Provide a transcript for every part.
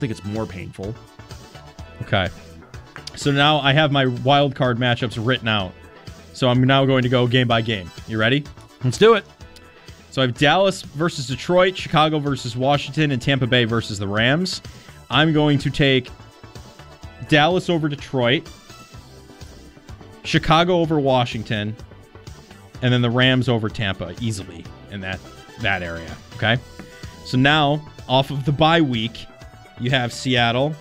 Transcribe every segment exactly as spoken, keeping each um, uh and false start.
think it's more painful. Okay. So now I have my wild card matchups written out. So I'm now going to go game by game. You ready? Let's do it. So I have Dallas versus Detroit, Chicago versus Washington, and Tampa Bay versus the Rams. I'm going to take Dallas over Detroit, Chicago over Washington, and then the Rams over Tampa easily in that, that area. Okay? So now, off of the bye week, you have Seattle,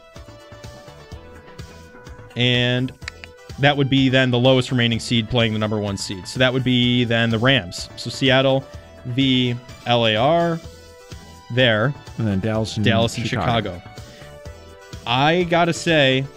and that would be then the lowest remaining seed playing the number one seed. So that would be then the Rams. So Seattle v. L A R there. And then Dallas and Dallas and Chicago. Chicago. I gotta say,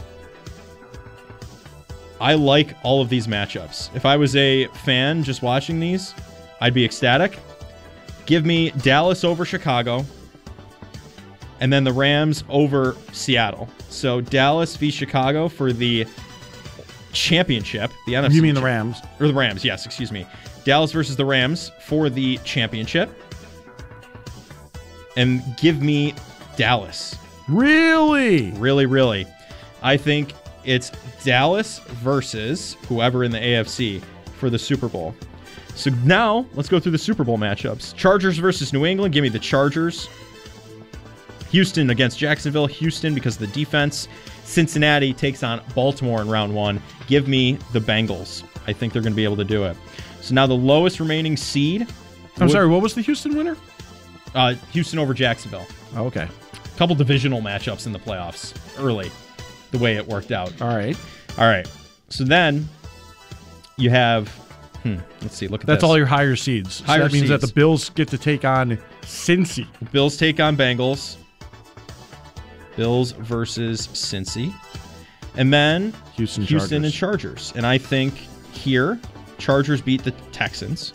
I like all of these matchups. If I was a fan just watching these, I'd be ecstatic. Give me Dallas over Chicago, and then the Rams over Seattle. So Dallas v. Chicago for the championship. The N F C. You mean the Rams? Or the Rams, yes, excuse me. Dallas versus the Rams for the championship. And give me Dallas. Really? Really, really. I think it's Dallas versus whoever in the A F C for the Super Bowl. So now, let's go through the Super Bowl matchups. Chargers versus New England. Give me the Chargers. Houston against Jacksonville. Houston because of the defense. Cincinnati takes on Baltimore in round one. Give me the Bengals. I think they're going to be able to do it. So now the lowest remaining seed. I'm would, sorry, what was the Houston winner? Uh, Houston over Jacksonville. Oh, okay. A couple divisional matchups in the playoffs early, the way it worked out. All right. All right. So then you have, hmm, let's see, look at That's this. all your higher seeds. Higher so that means seeds. that the Bills get to take on Cincy. Bills take on Bengals. Bills versus Cincy. And then Houston, Houston Chargers. and Chargers. And I think here, Chargers beat the Texans.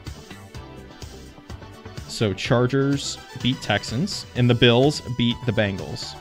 So Chargers beat Texans, and the Bills beat the Bengals.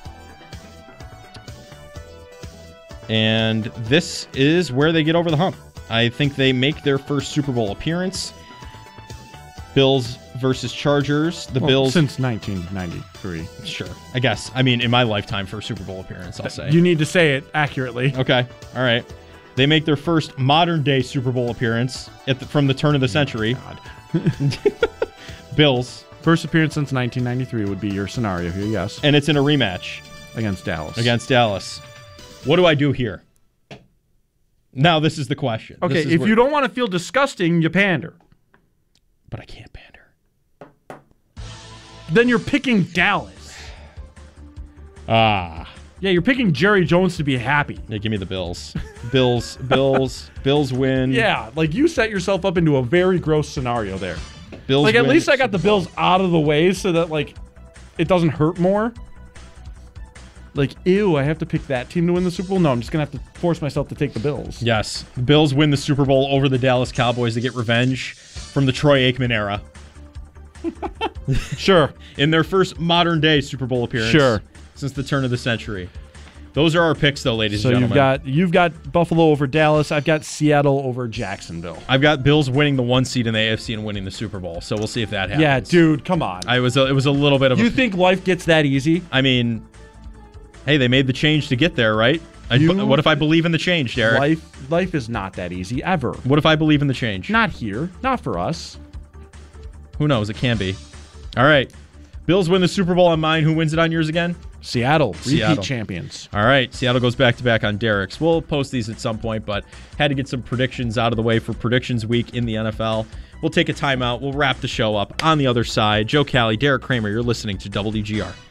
And this is where they get over the hump. I think they make their first Super Bowl appearance. Bills versus Chargers. The well, Bills since nineteen ninety-three. Sure, I guess. I mean, in my lifetime for a Super Bowl appearance, I'll say. You need to say it accurately. Okay, all right. They make their first modern-day Super Bowl appearance at the, from the turn of the century. God. Bills. First appearance since nineteen ninety-three would be your scenario here, yes. And it's in a rematch. Against Dallas. Against Dallas. What do I do here? Now, this is the question. Okay, This is if where- you don't want to feel disgusting, you pander. But I can't pander. Then you're picking Dallas. Ah. Yeah, you're picking Jerry Jones to be happy. Yeah, give me the Bills. Bills, Bills, Bills win. Yeah, like you set yourself up into a very gross scenario there. Bills like at win least I got Super the Bills out of the way so that like it doesn't hurt more. Like, ew, I have to pick that team to win the Super Bowl? No, I'm just going to have to force myself to take the Bills. Yes. The Bills win the Super Bowl over the Dallas Cowboys to get revenge from the Troy Aikman era. Sure. In their first modern-day Super Bowl appearance. Sure. Since the turn of the century. Those are our picks, though, ladies so and you've gentlemen. got you've got Buffalo over Dallas. I've got Seattle over Jacksonville. I've got Bills winning the one seed in the A F C and winning the Super Bowl, so we'll see if that happens. Yeah, dude, come on. I was a, it was a little bit of you a... think life gets that easy? I mean, hey, they made the change to get there, right? I, You- what if I believe in the change, Derek? Life life is not that easy, ever. What if I believe in the change? Not here. Not for us. Who knows? It can be. All right. Bills win the Super Bowl on mine. Who wins it on yours again? Seattle, repeat Seattle. champions. All right. Seattle goes back-to-back on Derek's. We'll post these at some point, but had to get some predictions out of the way for Predictions Week in the N F L. We'll take a timeout. We'll wrap the show up on the other side. Joe Cali, Derek Kramer, you're listening to W G R.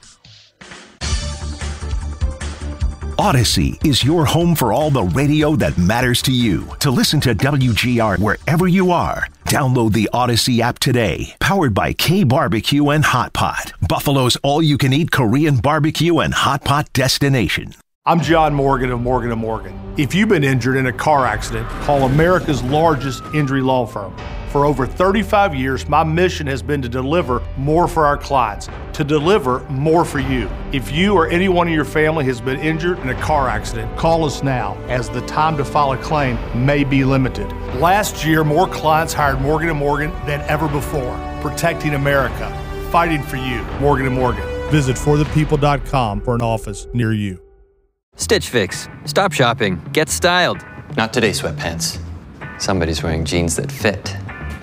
Odyssey is your home for all the radio that matters to you. To listen to W G R wherever you are, download the Odyssey app today. Powered by K Barbecue and Hot Pot, Buffalo's all-you-can-eat Korean barbecue and hot pot destination. I'm John Morgan of Morgan and Morgan. If you've been injured in a car accident, call America's largest injury law firm. For over thirty-five years, my mission has been to deliver more for our clients, to deliver more for you. If you or anyone in your family has been injured in a car accident, call us now, as the time to file a claim may be limited. Last year, more clients hired Morgan and Morgan than ever before, protecting America, fighting for you. Morgan and Morgan. Visit for the people dot com for an office near you. Stitch Fix. Stop shopping. Get styled. Not today, sweatpants. Somebody's wearing jeans that fit.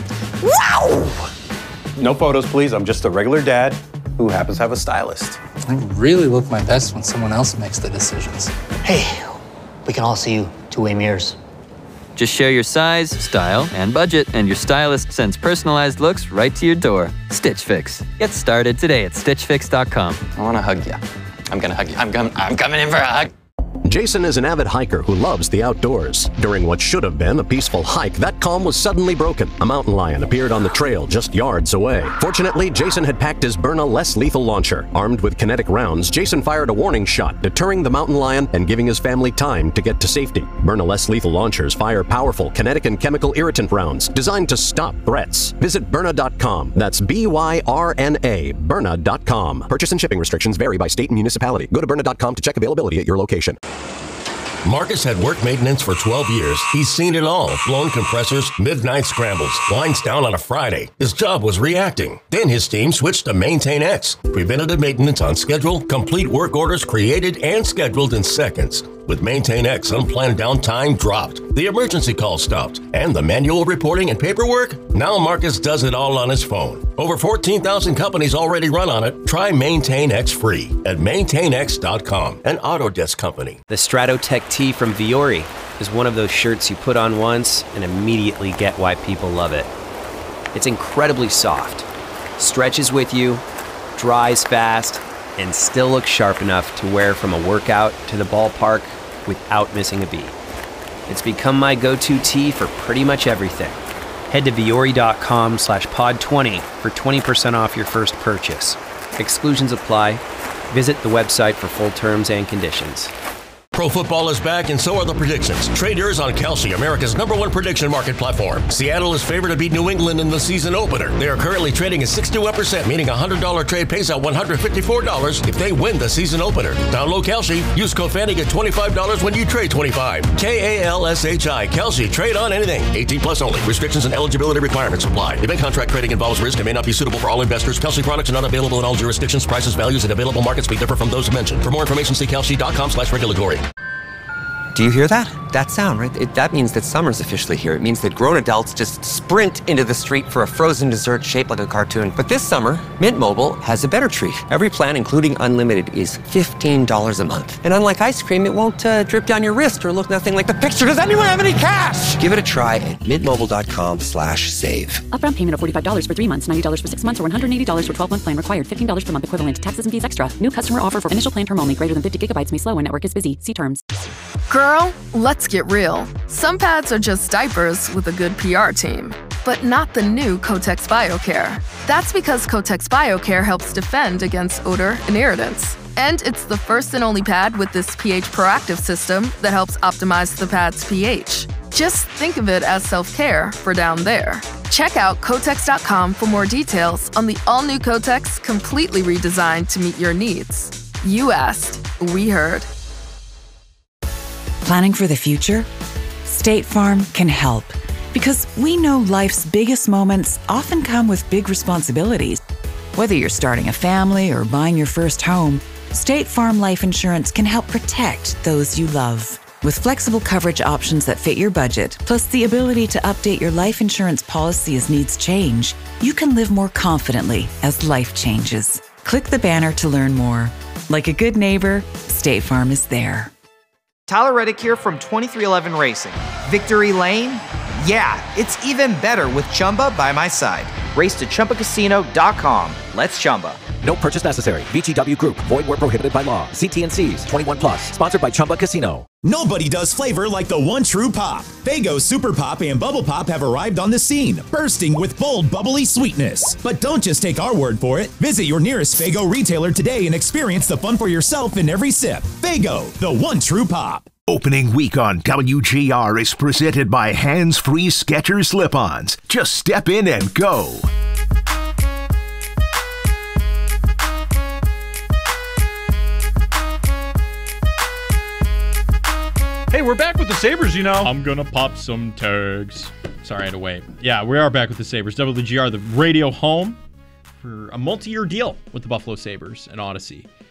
Wow! No photos, please. I'm just a regular dad who happens to have a stylist. I really look my best when someone else makes the decisions. Hey, we can all see you two-way mirrors. Just share your size, style, and budget, and your stylist sends personalized looks right to your door. Stitch Fix. Get started today at stitch fix dot com. I want to hug you. I'm going to hug you. I'm, com- I'm coming in for a hug. Jason is an avid hiker who loves the outdoors. During what should have been a peaceful hike, that calm was suddenly broken. A mountain lion appeared on the trail just yards away. Fortunately, Jason had packed his Byrna less lethal launcher. Armed with kinetic rounds, Jason fired a warning shot, deterring the mountain lion and giving his family time to get to safety. Byrna less lethal launchers fire powerful kinetic and chemical irritant rounds designed to stop threats. Visit Byrna dot com. That's B Y R N A, Byrna dot com. Purchase and shipping restrictions vary by state and municipality. Go to Byrna dot com to check availability at your location. Marcus had work maintenance for twelve years. He's seen it all. Blown compressors, midnight scrambles, lines down on a Friday. His job was reacting. Then his team switched to Maintain X. Preventative maintenance on schedule, complete work orders created and scheduled in seconds. With Maintain X, unplanned downtime dropped, the emergency calls stopped, and the manual reporting and paperwork? Now Marcus does it all on his phone. Over fourteen thousand companies already run on it. Try Maintain X free at maintain x dot com, an Autodesk company. The Stratotech Tee from Viore is one of those shirts you put on once and immediately get why people love it. It's incredibly soft, stretches with you, dries fast, and still looks sharp enough to wear from a workout to the ballpark without missing a beat. It's become my go-to tee for pretty much everything. Head to Viore dot com slash pod twenty for twenty percent off your first purchase. Exclusions apply. Visit the website for full terms and conditions. Pro football is back, and so are the predictions. Trade yours on Kalshi, America's number one prediction market platform. Seattle is favored to beat New England in the season opener. They are currently trading at sixty-one percent, meaning a one hundred dollars trade pays out one hundred fifty-four dollars if they win the season opener. Download Kalshi. Use code Fanny, get twenty-five dollars when you trade twenty-five. K A L S H I. Kalshi. Trade on anything. eighteen plus only. Restrictions and eligibility requirements apply. Event contract trading involves risk and may not be suitable for all investors. Kalshi products are not available in all jurisdictions. Prices, values, and available markets may differ from those mentioned. For more information, see kalshi dot com slash regulatory. Do you hear that? That sound, right? It, that means that summer's officially here. It means that grown adults just sprint into the street for a frozen dessert shaped like a cartoon. But this summer, Mint Mobile has a better treat. Every plan, including unlimited, is fifteen dollars a month. And unlike ice cream, it won't uh, drip down your wrist or look nothing like the picture. Does anyone have any cash? Give it a try at mintmobile dot com slash save. Upfront payment of forty-five dollars for three months, ninety dollars for six months, or one hundred eighty dollars for twelve-month plan required. fifteen dollars per month equivalent. Taxes and fees extra. New customer offer for initial plan term only. Greater than fifty gigabytes may slow when network is busy. See terms. Girl, let's get real. Some pads are just diapers with a good P R team, but not the new Kotex BioCare. That's because Kotex BioCare helps defend against odor and irritants. And it's the first and only pad with this pH proactive system that helps optimize the pad's pH. Just think of it as self-care for down there. Check out Kotex dot com for more details on the all-new Kotex, completely redesigned to meet your needs. You asked, we heard. Planning for the future? State Farm can help, because we know life's biggest moments often come with big responsibilities. Whether you're starting a family or buying your first home, State Farm Life Insurance can help protect those you love. With flexible coverage options that fit your budget, plus the ability to update your life insurance policy as needs change, you can live more confidently as life changes. Click the banner to learn more. Like a good neighbor, State Farm is there. Tyler Reddick here from twenty-three eleven Racing. Victory Lane? Yeah, it's even better with Chumba by my side. Race to Chumba Casino dot com. Let's Chumba. No purchase necessary. V G W Group. Void where prohibited by law. See T and C's. twenty-one plus. Sponsored by Chumba Casino. Nobody does flavor like the one true pop. Faygo Super Pop and Bubble Pop have arrived on the scene, bursting with bold, bubbly sweetness. But don't just take our word for it. Visit your nearest Faygo retailer today and experience the fun for yourself in every sip. Faygo, the one true pop. Opening week on W G R is presented by Hands-Free Skechers Slip-Ons. Just step in and go. Hey, we're back with the Sabres, you know. I'm gonna pop some tags. Sorry, I had to wait. Yeah, we are back with the Sabres. W G R, the radio home for a multi-year deal with the Buffalo Sabres and Odyssey.